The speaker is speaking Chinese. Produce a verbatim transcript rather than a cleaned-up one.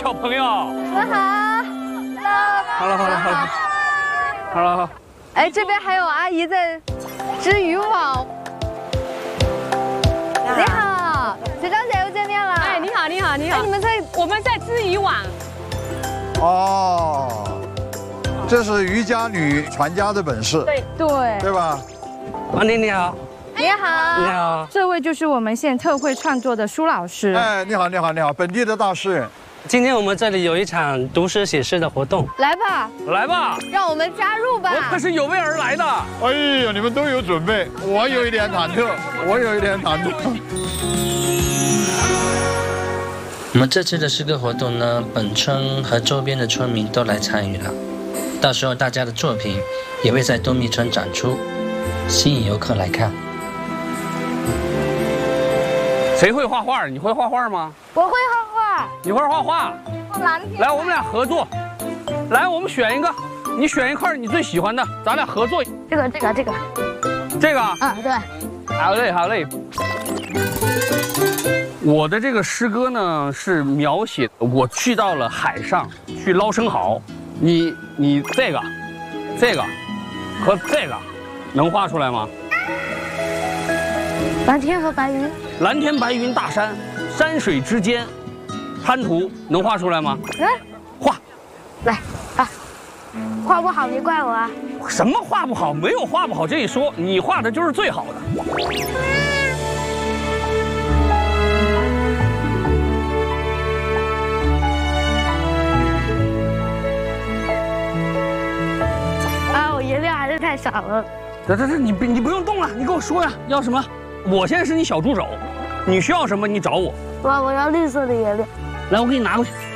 小朋友。 你们好。 好了好了好了，好了好。 哎，这边还有阿姨在织渔网。你好，学长姐又见面了。 哎，你好你好你好。 哎，你们在我们在织渔网。 哦，这是渔家女传家的本事。 对对对吧？ 王婷你好。 你好， 你好， 这位就是我们现特绘创作的舒老师。 哎，你好，你好，你好，本地的大诗人。 今天我们这里有一场读诗写诗的活动， 来吧， 来吧， 让我们加入吧。 我可是有备而来的。 哎呀，你们都有准备，我有一点忐忑，我有一点忐忑。 我们这次的诗歌活动呢，本村和周边的村民都来参与了，到时候大家的作品也会在东密村展出，吸引游客来看。 谁会画画？你会画画吗？ 我会画画。 你会画画？ 蓝天。 来，我们俩合作。来，我们选一个，你选一块你最喜欢的，咱俩合作。 这个，这个，这个。 这个？ 嗯，对。 好嘞，好嘞。我的这个诗歌呢，是描写我去到了海上去捞生蚝。你你这个，这个和这个，能画出来吗？ 蓝天和白云， 蓝天白云大山，山水之间，滩涂能画出来吗？ 嗯， 画， 来啊，画不好别怪我啊。 什么画不好？没有画不好这一说，你画的就是最好的。 啊，我颜料还是太少了。 这这这，你不你不用动了，你跟我说呀，要什么？ 我现在是你小助手，你需要什么你找我。 哇，我要绿色的颜料。 来，我给你拿过去。